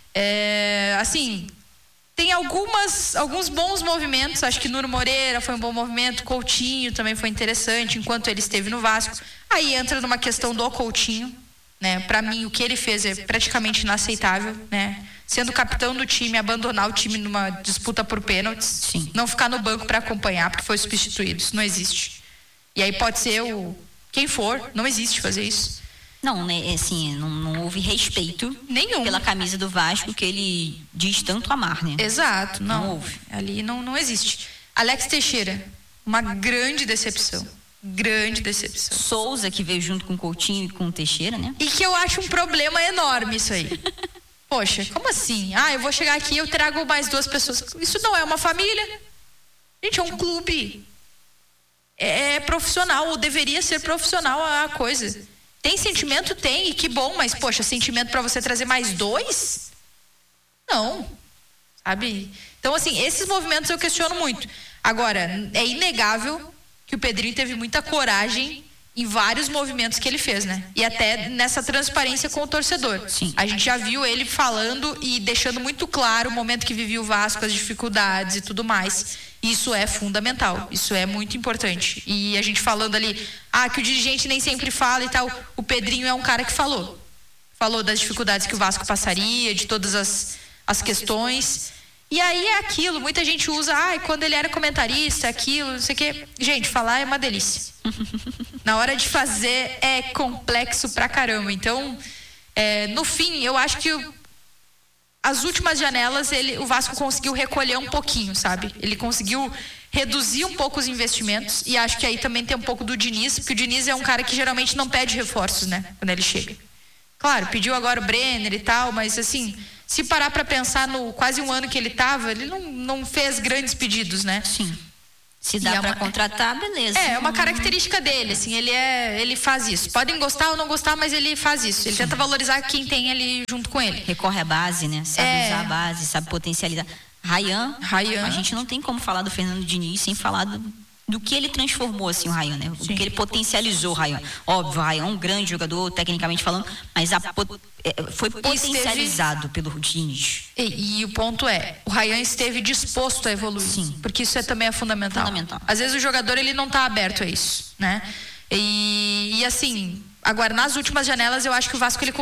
Speaker 4: Assim... Tem alguns bons movimentos, acho que Nuno Moreira foi um bom movimento, Coutinho também foi interessante, enquanto ele esteve no Vasco. Aí entra numa questão do Coutinho, né? Para mim, o que ele fez é praticamente inaceitável, né? Sendo capitão do time, abandonar o time numa disputa por pênaltis.
Speaker 3: Sim.
Speaker 4: Não ficar no banco para acompanhar, porque foi substituído, isso não existe. E aí pode ser quem for, não existe fazer isso.
Speaker 3: Não, né, assim, não houve respeito
Speaker 4: nenhum
Speaker 3: pela camisa do Vasco que ele diz tanto amar, né?
Speaker 4: Exato, não houve. Ali não existe. Alex Teixeira, uma grande decepção. Grande decepção.
Speaker 3: Souza, que veio junto com o Coutinho e com o Teixeira, né?
Speaker 4: E que eu acho um problema enorme isso aí. Poxa, como assim? Eu vou chegar aqui e eu trago mais 2 pessoas. Isso não é uma família. Gente, é um clube. É profissional, ou deveria ser profissional a coisa. Tem sentimento? Tem, e que bom, mas, poxa, sentimento para você trazer mais 2? Não, sabe? Então, assim, esses movimentos eu questiono muito. Agora, é inegável que o Pedrinho teve muita coragem em vários movimentos que ele fez, né? E até nessa transparência com o torcedor.
Speaker 3: Sim.
Speaker 4: A gente já viu ele falando e deixando muito claro o momento que vivia o Vasco, as dificuldades e tudo mais. Isso é fundamental, isso é muito importante. E a gente falando ali, que o dirigente nem sempre fala e tal, o Pedrinho é um cara que falou das dificuldades que o Vasco passaria, de todas as questões. E aí é aquilo, muita gente usa, quando ele era comentarista, aquilo, não sei o quê. Gente, falar é uma delícia. Na hora de fazer é complexo pra caramba. Então, no fim, eu acho que as últimas janelas, o Vasco conseguiu recolher um pouquinho, sabe? Ele conseguiu reduzir um pouco os investimentos, e acho que aí também tem um pouco do Diniz, porque o Diniz é um cara que geralmente não pede reforços, né? Quando ele chega. Claro, pediu agora o Brenner e tal, mas assim, se parar para pensar no quase um ano que ele tava, ele não fez grandes pedidos, né?
Speaker 3: Sim. Se dá para contratar, beleza.
Speaker 4: É uma característica dele, assim, ele faz isso. Podem gostar ou não gostar, mas ele faz isso. Ele tenta valorizar quem tem ali junto com ele.
Speaker 3: Recorre à base, né? Sabe usar a base, sabe potencializar. Rayhan, a gente não tem como falar do Fernando Diniz sem falar do que ele transformou, assim, o Rayhan, né? Do que ele potencializou o Rayhan. Óbvio, o Rayhan é um grande jogador, tecnicamente falando, mas foi potencializado pelo Diniz.
Speaker 4: E o ponto o Rayhan esteve disposto a evoluir.
Speaker 3: Sim.
Speaker 4: Porque isso também é fundamental. Às vezes o jogador, ele não está aberto a isso, né? E assim, agora, nas últimas janelas, eu acho que o Vasco, ele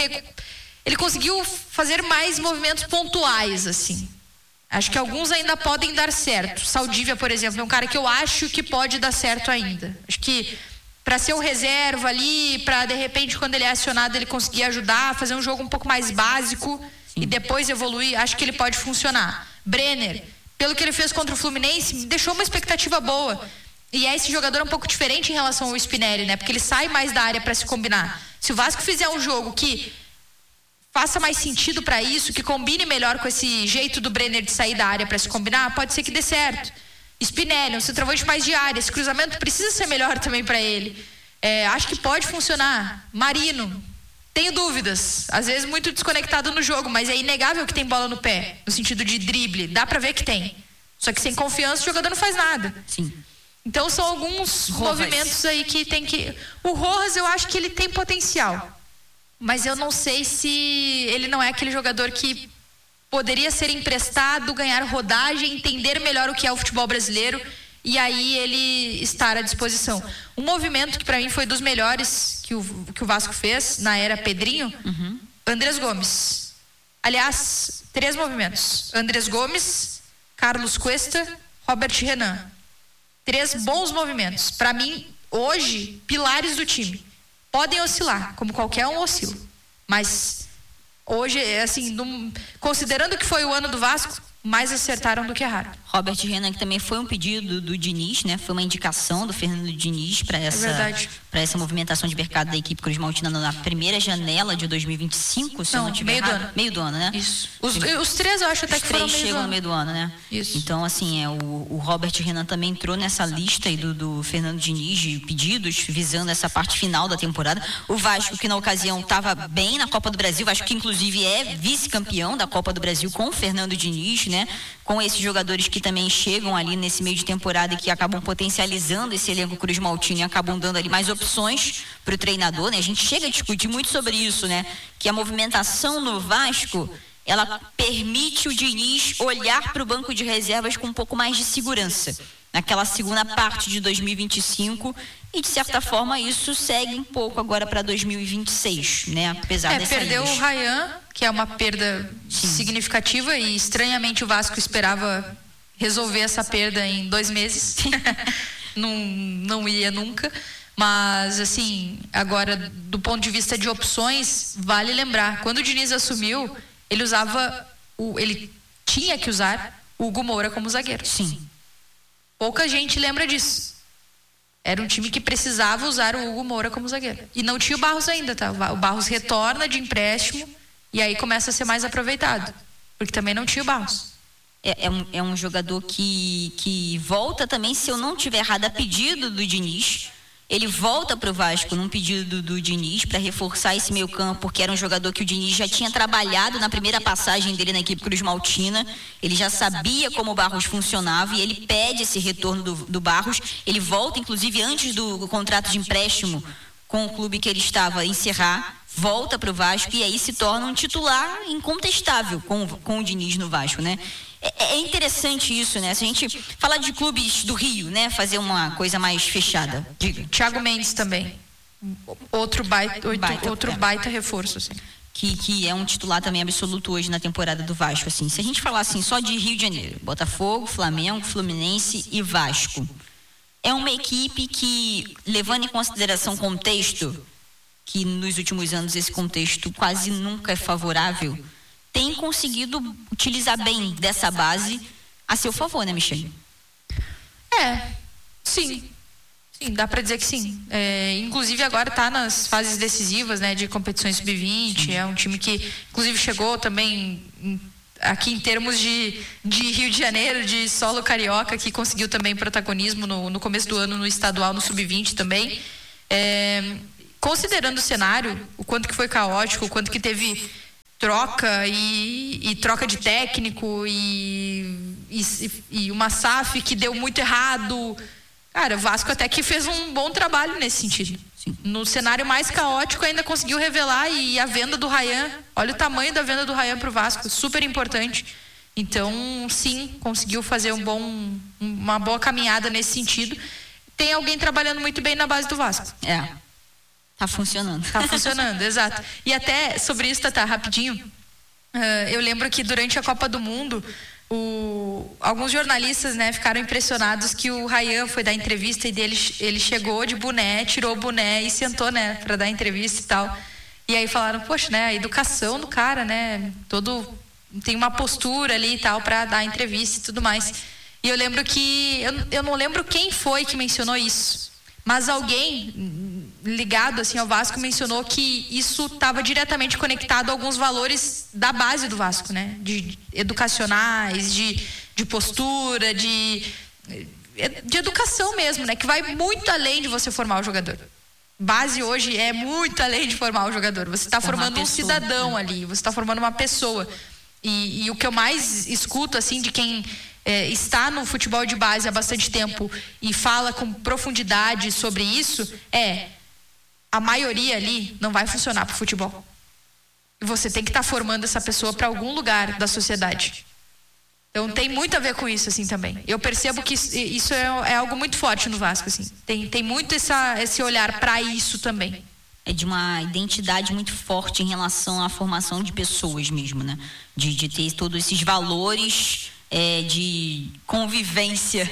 Speaker 4: conseguiu fazer mais movimentos pontuais, assim. Acho que alguns ainda podem dar certo. Saldívia, por exemplo, é um cara que eu acho que pode dar certo ainda. Acho que para ser um reserva ali, para de repente quando ele é acionado ele conseguir ajudar, fazer um jogo um pouco mais básico e depois evoluir, acho que ele pode funcionar. Brenner, pelo que ele fez contra o Fluminense, me deixou uma expectativa boa. E esse jogador um pouco diferente em relação ao Spinelli, né? Porque ele sai mais da área para se combinar. Se o Vasco fizer um jogo que faça mais sentido para isso, que combine melhor com esse jeito do Brenner de sair da área para se combinar, pode ser que dê certo. Spinelli, um centroavante mais de área, esse cruzamento precisa ser melhor também para ele. Acho que pode funcionar. Marino, tenho dúvidas, às vezes muito desconectado no jogo, mas é inegável que tem bola no pé, no sentido de drible, dá para ver que tem. Só que sem confiança o jogador não faz nada.
Speaker 3: Sim.
Speaker 4: Então são alguns movimentos aí que tem que... O Rojas, eu acho que ele tem potencial. Mas eu não sei se ele não é aquele jogador que poderia ser emprestado, ganhar rodagem, entender melhor o que é o futebol brasileiro e aí ele estar à disposição. Um movimento que para mim foi dos melhores que o Vasco fez na era Pedrinho, Andrés Gomes. Aliás, 3 movimentos. Andrés Gomes, Carlos Cuesta, Robert Renan. 3 bons movimentos. Para mim, hoje, pilares do time. Podem oscilar, como qualquer um oscila. Mas hoje, assim, considerando que foi o ano do Vasco, mais acertaram do que erraram.
Speaker 3: Robert Renan, que também foi um pedido do Diniz, né? Foi uma indicação do Fernando Diniz para essa movimentação de mercado da equipe Cruz Maltina na primeira janela de 2025, se eu não tiver errado. Meio do ano, né?
Speaker 4: Isso. Os 3 eu acho até que foram
Speaker 3: chegam no meio do ano, né?
Speaker 4: Isso.
Speaker 3: Então, assim, o Robert Renan também entrou nessa lista aí do Fernando Diniz de pedidos, visando essa parte final da temporada. O Vasco, que na ocasião estava bem na Copa do Brasil, Vasco que inclusive é vice-campeão da Copa do Brasil com o Fernando Diniz, né? Com esses jogadores que também chegam ali nesse meio de temporada e que acabam potencializando esse elenco Cruz Maltina e acabam dando ali mais opções para o treinador, né? A gente chega a discutir muito sobre isso, né? Que a movimentação no Vasco, ela permite o Diniz olhar para o banco de reservas com um pouco mais de segurança naquela segunda parte de 2025 e de certa forma isso segue um pouco agora para 2026, né? Apesar dessa
Speaker 4: perdeu o Rayhan, que é uma perda significativa e estranhamente o Vasco esperava resolver essa perda em 2 meses. não ia nunca. Mas, assim, agora, do ponto de vista de opções, vale lembrar, quando o Diniz assumiu, ele tinha que usar o Hugo Moura como zagueiro.
Speaker 3: Sim.
Speaker 4: Pouca gente lembra disso. Era um time que precisava usar o Hugo Moura como zagueiro. E não tinha o Barros ainda, tá? O Barros retorna de empréstimo e aí começa a ser mais aproveitado. Porque também não tinha o Barros.
Speaker 3: É um jogador que volta também, se eu não tiver errado, a pedido do Diniz. Ele volta para o Vasco num pedido do Diniz para reforçar esse meio campo, porque era um jogador que o Diniz já tinha trabalhado na primeira passagem dele na equipe Cruz Maltina. Ele já sabia como o Barros funcionava e ele pede esse retorno do Barros. Ele volta, inclusive, antes do contrato de empréstimo com o clube que ele estava a encerrar, volta para o Vasco e aí se torna um titular incontestável com o Diniz no Vasco, né? É interessante isso, né? Se a gente falar de clubes do Rio, né? Fazer uma coisa mais fechada. Diga.
Speaker 4: Thiago Mendes também. Outro baita reforço, assim.
Speaker 3: que é um titular também absoluto hoje na temporada do Vasco, assim. Se a gente falar assim só de Rio de Janeiro, Botafogo, Flamengo, Fluminense e Vasco, é uma equipe que, levando em consideração o contexto, que nos últimos anos esse contexto quase nunca é favorável, tem conseguido utilizar bem dessa base a seu favor, né, Michele?
Speaker 4: Sim, dá pra dizer que sim. Inclusive agora tá nas fases decisivas, né, de competições sub-20. É um time que, inclusive, chegou também aqui em termos de Rio de Janeiro, de solo carioca, que conseguiu também protagonismo no começo do ano no estadual, no sub-20 também. Considerando o cenário, o quanto que foi caótico, o quanto que teve troca e troca de técnico e uma SAF que deu muito errado. Cara, o Vasco até que fez um bom trabalho nesse sentido. Sim. No cenário mais caótico ainda conseguiu revelar, e a venda do Ryan, olha o tamanho da venda do Ryan pro Vasco, super importante. Então, sim, conseguiu fazer uma boa caminhada nesse sentido. Tem alguém trabalhando muito bem na base do Vasco.
Speaker 3: Tá funcionando.
Speaker 4: Tá funcionando, exato. E até sobre isso, Tatá, rapidinho, eu lembro que durante a Copa do Mundo, alguns jornalistas, né, ficaram impressionados que o Ryan foi dar entrevista e ele chegou de boné, tirou o boné e sentou, né, para dar entrevista e tal. E aí falaram, poxa, né, a educação do cara, né, tem uma postura ali e tal para dar entrevista e tudo mais. E eu lembro que eu não lembro quem foi que mencionou isso, mas alguém ligado assim ao Vasco mencionou que isso estava diretamente conectado a alguns valores da base do Vasco, né? De educacionais, de postura, de educação mesmo, né? Que vai muito além de você formar o jogador. Base hoje é muito além de formar o jogador. Você está formando um cidadão ali, você está formando uma pessoa. E o que eu mais escuto assim de quem está no futebol de base há bastante tempo e fala com profundidade sobre isso a maioria ali não vai funcionar para o futebol. Você tem que estar formando essa pessoa para algum lugar da sociedade. Então tem muito a ver com isso assim também. Eu percebo que isso é algo muito forte no Vasco assim. Tem muito esse olhar para isso também.
Speaker 3: É de uma identidade muito forte em relação à formação de pessoas mesmo, né? De ter todos esses valores de convivência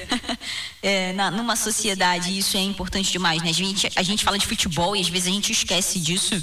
Speaker 3: numa sociedade. Isso é importante demais, né? A gente fala de futebol e às vezes a gente esquece disso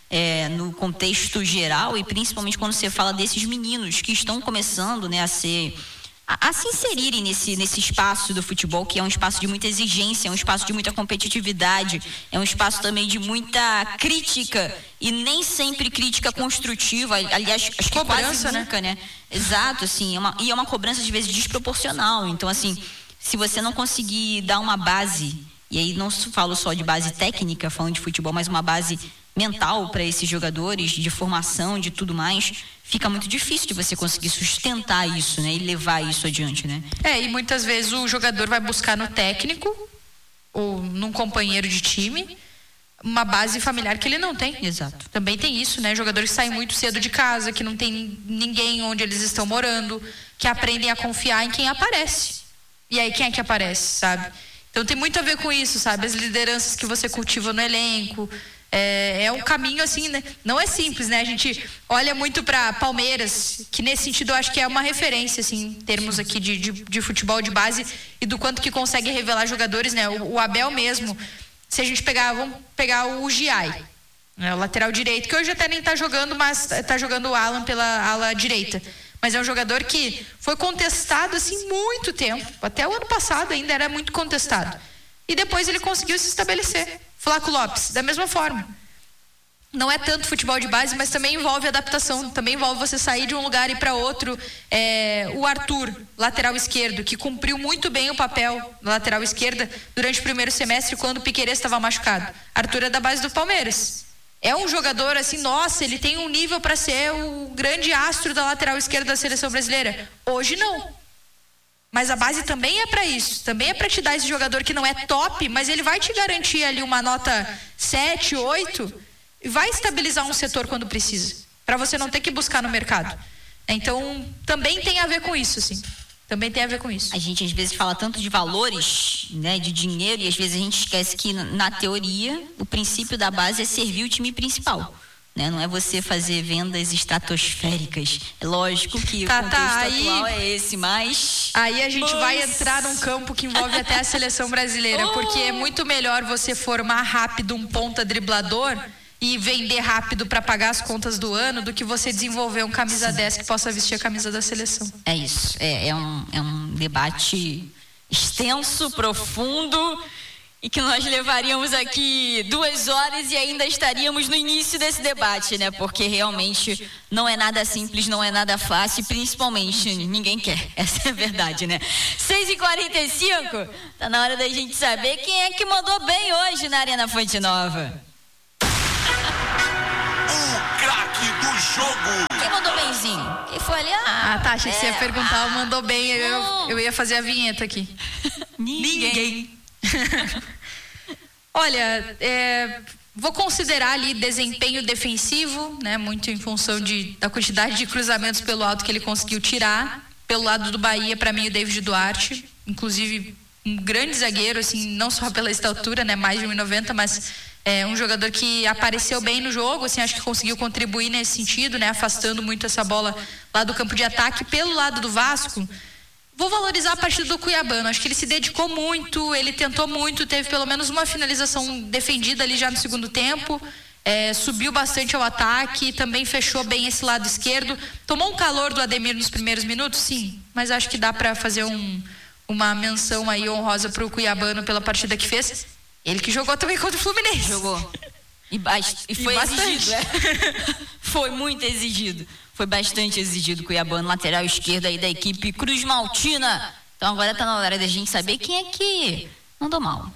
Speaker 3: no contexto geral, e principalmente quando você fala desses meninos que estão começando, né, a se inserirem nesse espaço do futebol, que é um espaço de muita exigência, é um espaço de muita competitividade, é um espaço também de muita crítica, e nem sempre crítica construtiva, aliás, acho que quase nunca, né? Exato, assim, é uma cobrança às vezes desproporcional. Então, assim, se você não conseguir dar uma base, e aí não falo só de base técnica, falando de futebol, mas uma base mental para esses jogadores, de formação, de tudo mais, fica muito difícil de você conseguir sustentar isso, né? E levar isso adiante, né?
Speaker 4: E muitas vezes o jogador vai buscar no técnico ou num companheiro de time uma base familiar que ele não tem.
Speaker 3: Exato.
Speaker 4: Também tem isso, né? Jogadores que saem muito cedo de casa, que não tem ninguém onde eles estão morando, que aprendem a confiar em quem aparece. E aí quem é que aparece, sabe? Então tem muito a ver com isso, sabe? As lideranças que você cultiva no elenco. É um caminho assim, né? Não é simples, né? A gente olha muito para Palmeiras, que nesse sentido eu acho que é uma referência, assim, em termos aqui de futebol de base e do quanto que consegue revelar jogadores, né? O Abel mesmo, se a gente vamos pegar o Giai, né? O lateral direito, que hoje até nem tá jogando, mas tá jogando o Alan pela ala direita. Mas é um jogador que foi contestado assim muito tempo, até o ano passado ainda era muito contestado. E depois ele conseguiu se estabelecer. Flaco Lopes, da mesma forma. Não é tanto futebol de base, mas também envolve adaptação, também envolve você sair de um lugar e ir para outro. O Arthur, lateral esquerdo, que cumpriu muito bem o papel da lateral esquerda durante o primeiro semestre, quando o Piquerez estava machucado. Arthur é da base do Palmeiras. É um jogador assim, nossa, ele tem um nível para ser o grande astro da lateral esquerda da seleção brasileira. Hoje não. Mas a base também é para isso, também é para te dar esse jogador que não é top, mas ele vai te garantir ali uma nota 7, 8 e vai estabilizar um setor quando precisa, para você não ter que buscar no mercado. Então, também tem a ver com isso, assim. Também tem a ver com isso.
Speaker 3: A gente às vezes fala tanto de valores, né, de dinheiro, e às vezes a gente esquece que na teoria o princípio da base é servir o time principal. né? Não é você fazer vendas estratosféricas. É lógico que o contexto atual é esse, mas...
Speaker 4: Aí a gente vai entrar num campo que envolve até a seleção brasileira, porque é muito melhor você formar rápido um ponta driblador e vender rápido para pagar as contas do ano do que você desenvolver um camisa 10 que possa vestir a camisa da seleção.
Speaker 3: É isso, é um debate extenso, profundo, e que nós levaríamos aqui 2 horas e ainda estaríamos no início desse debate, né? Porque realmente não é nada simples, não é nada fácil, principalmente ninguém quer, essa é a verdade, né? 6h45, tá na hora da gente saber quem é que mandou bem hoje na Arena Fonte Nova.
Speaker 2: O craque do jogo.
Speaker 3: Quem mandou benzinho? Quem foi ali?
Speaker 4: Tá, achei que você ia perguntar, mandou bem, eu ia fazer a vinheta aqui.
Speaker 3: Ninguém.
Speaker 4: Olha, vou considerar ali desempenho defensivo, né? Muito em função da quantidade de cruzamentos pelo alto que ele conseguiu tirar. Pelo lado do Bahia, para mim, o David Duarte, inclusive um grande zagueiro, assim, não só pela estatura, né? Mais de 1,90 m, mas um jogador que apareceu bem no jogo, assim, acho que conseguiu contribuir nesse sentido, né? Afastando muito essa bola lá do campo de ataque. Pelo lado do Vasco, vou valorizar a partida do Cuiabano. Acho que ele se dedicou muito, ele tentou muito, teve pelo menos uma finalização defendida ali já no segundo tempo, subiu bastante ao ataque, também fechou bem esse lado esquerdo. Tomou um calor do Ademir nos primeiros minutos, sim, mas acho que dá para fazer uma menção aí honrosa pro Cuiabano pela partida que fez. Ele que jogou também contra o Fluminense.
Speaker 3: Jogou. E foi exigido, Foi muito exigido. Foi bastante exigido o Cuiabano, lateral esquerdo aí da equipe Cruz Maltina. Então agora tá na hora da gente saber quem é que mandou mal.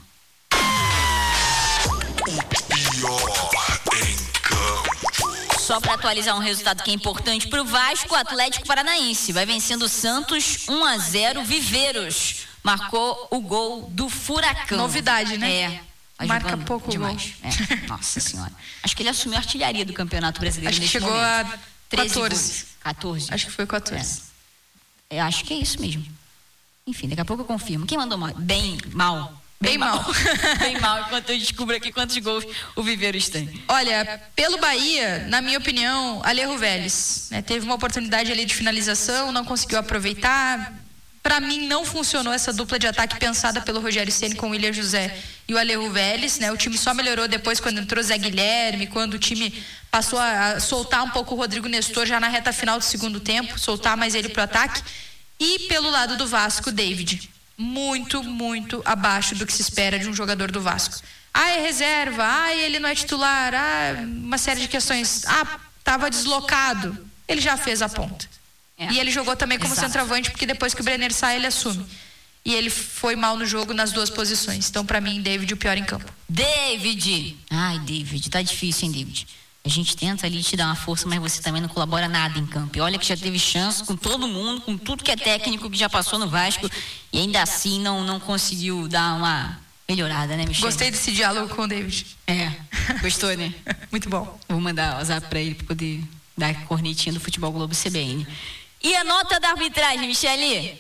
Speaker 2: O pior em campo.
Speaker 3: Só para atualizar um resultado que é importante pro Vasco, o Atlético Paranaense vai vencendo o Santos 1-0. Viveiros marcou o gol do Furacão.
Speaker 4: Novidade, né? Marca pouco
Speaker 3: demais. Nossa senhora. Acho que ele assumiu a artilharia do Campeonato Brasileiro.
Speaker 4: Acho que
Speaker 3: neste
Speaker 4: chegou
Speaker 3: momento.
Speaker 4: a 14.
Speaker 3: 14.
Speaker 4: Acho que foi 14.
Speaker 3: Acho que é isso mesmo. Enfim, daqui a pouco eu confirmo. Quem mandou mal? Bem mal.
Speaker 4: Bem mal.
Speaker 3: Bem mal, enquanto eu descubro aqui quantos gols o Viveiros tem.
Speaker 4: Olha, pelo Bahia, na minha opinião, Alejo Vélez, né? Teve uma oportunidade ali de finalização, não conseguiu aproveitar. Para mim não funcionou essa dupla de ataque pensada pelo Rogério Ceni com o William José e o Alejo Vélez, né? O time só melhorou depois quando entrou Zé Guilherme, quando o time passou a soltar um pouco o Rodrigo Nestor já na reta final do segundo tempo, soltar mais ele pro ataque. E pelo lado do Vasco, David, muito, muito abaixo do que se espera de um jogador do Vasco. É reserva, ele não é titular, uma série de questões. Tava deslocado. Ele já fez a ponta. E ele jogou também como centroavante, porque depois que o Brenner sai, ele assume. E ele foi mal no jogo nas duas posições. Então, pra mim, David, o pior em campo.
Speaker 3: David! David, tá difícil, hein, David? A gente tenta ali te dar uma força, mas você também não colabora nada em campo. E olha que já teve chance com todo mundo, com tudo que é técnico que já passou no Vasco, e ainda assim não conseguiu dar uma melhorada, né, Michele?
Speaker 4: Gostei desse diálogo com o David.
Speaker 3: Gostou, né?
Speaker 4: Muito bom.
Speaker 3: Vou mandar o zap pra ele pra poder dar a cornetinha do Futebol Globo CBN. E a nota da arbitragem, Michele?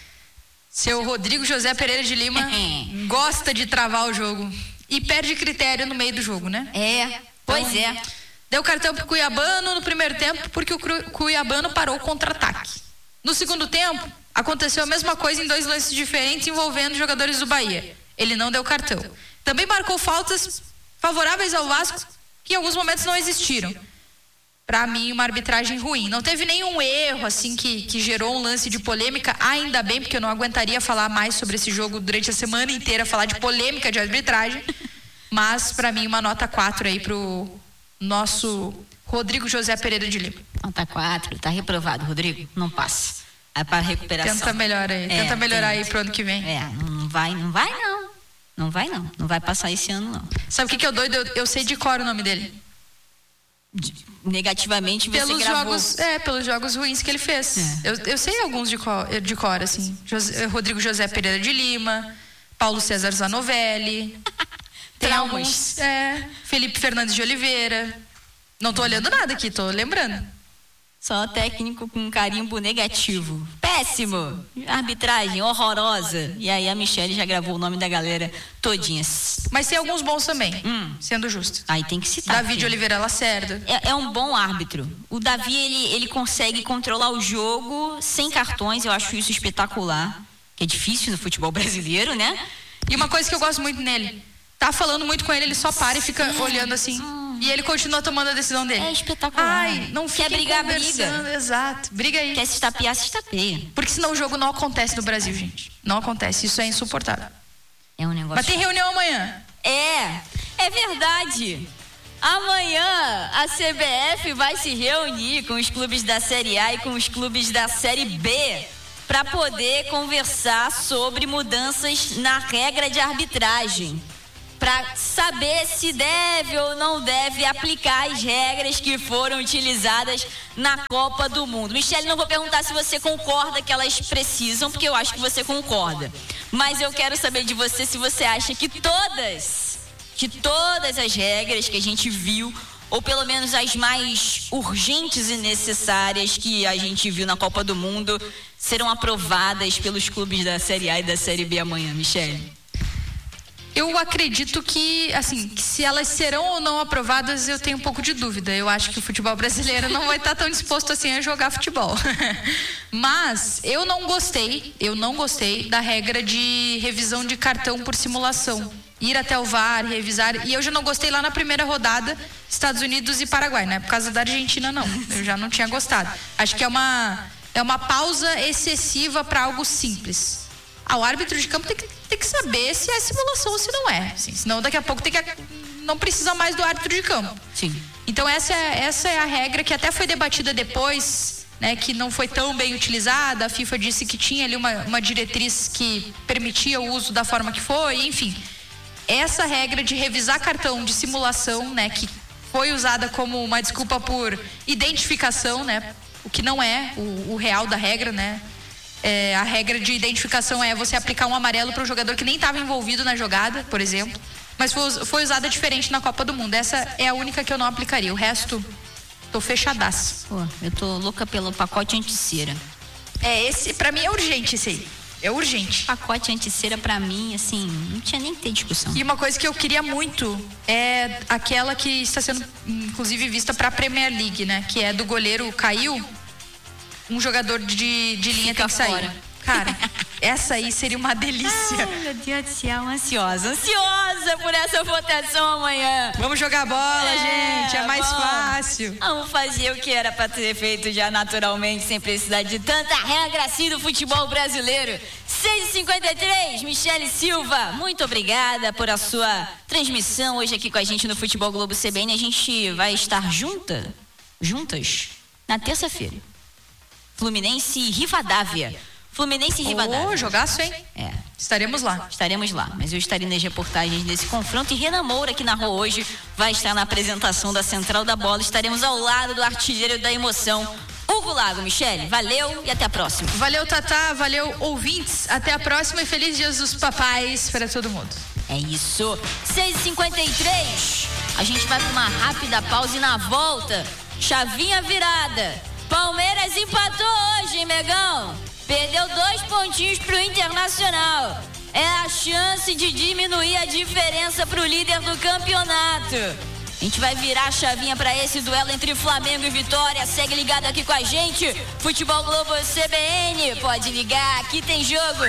Speaker 4: Seu Rodrigo José Pereira de Lima gosta de travar o jogo e perde critério no meio do jogo, né?
Speaker 3: Pois é.
Speaker 4: Deu cartão pro Cuiabano no primeiro tempo porque o Cuiabano parou o contra-ataque. No segundo tempo, aconteceu a mesma coisa em 2 lances diferentes envolvendo jogadores do Bahia. Ele não deu cartão. Também marcou faltas favoráveis ao Vasco que em alguns momentos não existiram. Pra mim, uma arbitragem ruim. Não teve nenhum erro, assim, que gerou um lance de polêmica. Ainda bem, porque eu não aguentaria falar mais sobre esse jogo durante a semana inteira, falar de polêmica de arbitragem. Mas, pra mim, uma nota 4 aí pro nosso Rodrigo José Pereira de Lima.
Speaker 3: Nota 4, tá reprovado, Rodrigo. Não passa. É para recuperação.
Speaker 4: Tenta melhorar aí. Tenta melhorar aí pro ano que vem.
Speaker 3: Não vai não. Não vai não. Não vai passar esse ano, não.
Speaker 4: Sabe o que é o doido? Eu sei de cor o nome dele.
Speaker 3: Negativamente você gravou.
Speaker 4: Pelos jogos ruins que ele fez. Eu sei alguns de cor, assim. Rodrigo José Pereira de Lima, Paulo César Zanovelli. Tem alguns. Felipe Fernandes de Oliveira. Não tô olhando nada aqui, tô lembrando.
Speaker 3: Só técnico com carimbo negativo. Péssimo. Arbitragem horrorosa. E aí a Michelle já gravou o nome da galera todinha.
Speaker 4: Mas tem alguns bons também, sendo justo.
Speaker 3: Aí tem que citar.
Speaker 4: Davi de Oliveira Lacerda.
Speaker 3: É um bom árbitro. O Davi, ele consegue controlar o jogo sem cartões. Eu acho isso espetacular. Que é difícil no futebol brasileiro, né?
Speaker 4: E uma coisa que eu gosto muito nele. Tá falando muito com ele, ele só para e fica olhando assim. E ele continua tomando a decisão dele.
Speaker 3: É espetacular.
Speaker 4: Ai, não fica
Speaker 3: Quer brigar, briga.
Speaker 4: Exato. Briga aí.
Speaker 3: Quer se estapear, se estapeia.
Speaker 4: Porque senão o jogo não acontece no Brasil, gente. Não acontece. Isso é insuportável.
Speaker 3: É um negócio.
Speaker 4: Mas tem reunião amanhã.
Speaker 3: É verdade. Amanhã a CBF vai se reunir com os clubes da Série A e com os clubes da Série B para poder conversar sobre mudanças na regra de arbitragem. Para saber se deve ou não deve aplicar as regras que foram utilizadas na Copa do Mundo. Michelle, não vou perguntar se você concorda que elas precisam, porque eu acho que você concorda. Mas eu quero saber de você se você acha que todas as regras que a gente viu, ou pelo menos as mais urgentes e necessárias que a gente viu na Copa do Mundo, serão aprovadas pelos clubes da Série A e da Série B amanhã, Michelle.
Speaker 4: Eu acredito que, assim, que se elas serão ou não aprovadas, eu tenho um pouco de dúvida. Eu acho que o futebol brasileiro não vai estar tão disposto assim a jogar futebol. Mas eu não gostei da regra de revisão de cartão por simulação. Ir até o VAR, revisar. E eu já não gostei lá na primeira rodada, Estados Unidos e Paraguai, né? Por causa da Argentina, não. Eu já não tinha gostado. Acho que é uma pausa excessiva para algo simples. O árbitro de campo tem que saber se é simulação ou se não é. Assim, senão daqui a pouco não precisa mais do árbitro de campo.
Speaker 3: Sim.
Speaker 4: Então essa é a regra que até foi debatida depois, né, que não foi tão bem utilizada. A FIFA disse que tinha ali uma diretriz que permitia o uso da forma que foi, enfim. Essa regra de revisar cartão de simulação, né, que foi usada como uma desculpa por identificação, né, o que não é o real da regra, né. A regra de identificação é você aplicar um amarelo para um jogador que nem estava envolvido na jogada, por exemplo. Mas foi usada diferente na Copa do Mundo. Essa é a única que eu não aplicaria. O resto, tô fechadaço.
Speaker 3: Pô, eu tô louca pelo pacote anti-cera.
Speaker 4: Esse, pra mim, é urgente esse aí. É urgente.
Speaker 3: Pacote anti-cera, pra mim, assim, não tinha nem que ter discussão.
Speaker 4: E uma coisa que eu queria muito é aquela que está sendo, inclusive, vista pra Premier League, né? Que é do goleiro caiu. Um jogador de linha tem que sair.
Speaker 3: Fora.
Speaker 4: Cara, essa aí seria uma delícia.
Speaker 3: Ai, meu Deus do céu, ansiosa por essa votação amanhã.
Speaker 4: Vamos jogar bola, gente, é mais fácil.
Speaker 3: Vamos fazer o que era pra ter feito já naturalmente, sem precisar de tanta regra assim do futebol brasileiro. 6h53, Michelle Silva, muito obrigada por a sua transmissão hoje aqui com a gente no Futebol Globo CBN. A gente vai estar juntas na terça-feira. Fluminense e Rivadavia.
Speaker 4: Jogaço, hein? Estaremos lá.
Speaker 3: Estaremos lá, mas eu estarei nas reportagens desse confronto. E Renan Moura, que narrou hoje, vai estar na apresentação da Central da Bola. Estaremos ao lado do artilheiro da emoção, Hugo Lago. Michelle, valeu e até a próxima.
Speaker 4: Valeu, Tatá, valeu, ouvintes. Até a próxima e feliz Dia dos Papais para todo mundo.
Speaker 3: É isso. 6h53. A gente vai para uma rápida pausa e na volta, chavinha virada. Palmeiras empatou hoje, hein, Megão? Perdeu 2 pontinhos pro Internacional. É a chance de diminuir a diferença pro líder do campeonato. A gente vai virar a chavinha para esse duelo entre Flamengo e Vitória. Segue ligado aqui com a gente. Futebol Globo CBN. Pode ligar, aqui tem jogo.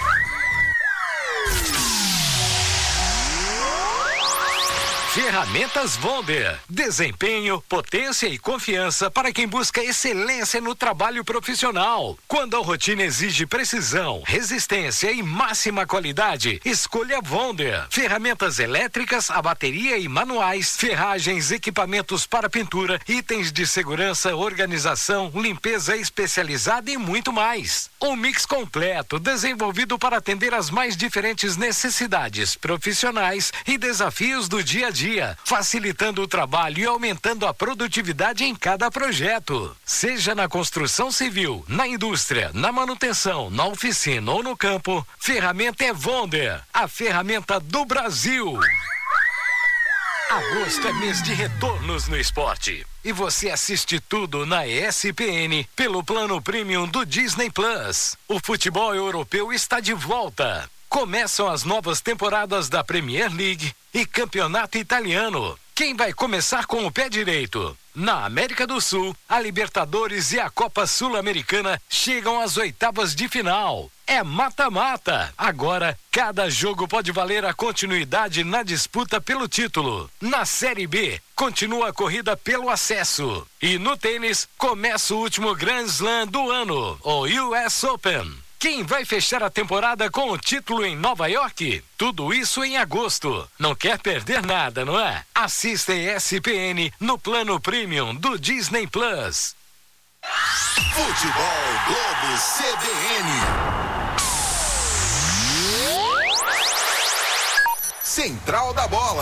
Speaker 7: Ferramentas Wonder. Desempenho, potência e confiança para quem busca excelência no trabalho profissional. Quando a rotina exige precisão, resistência e máxima qualidade, escolha Wonder. Ferramentas elétricas, a bateria e manuais, ferragens, equipamentos para pintura, itens de segurança, organização, limpeza especializada e muito mais. Um mix completo, desenvolvido para atender às mais diferentes necessidades profissionais e desafios do dia a dia, facilitando o trabalho e aumentando a produtividade em cada projeto. Seja na construção civil, na indústria, na manutenção, na oficina ou no campo, ferramenta é Wonder, a ferramenta do Brasil. Agosto é mês de retornos no esporte. E você assiste tudo na ESPN pelo plano premium do Disney Plus. O futebol europeu está de volta. Começam as novas temporadas da Premier League e Campeonato Italiano. Quem vai começar com o pé direito? Na América do Sul, a Libertadores e a Copa Sul-Americana chegam às oitavas de final. É mata-mata. Agora, cada jogo pode valer a continuidade na disputa pelo título. Na Série B, continua a corrida pelo acesso. E no tênis, começa o último Grand Slam do ano, o US Open. Quem vai fechar a temporada com o título em Nova York? Tudo isso em agosto. Não quer perder nada, não é? Assista ESPN no plano premium do Disney Plus.
Speaker 2: Futebol Globo CBN. Central da Bola.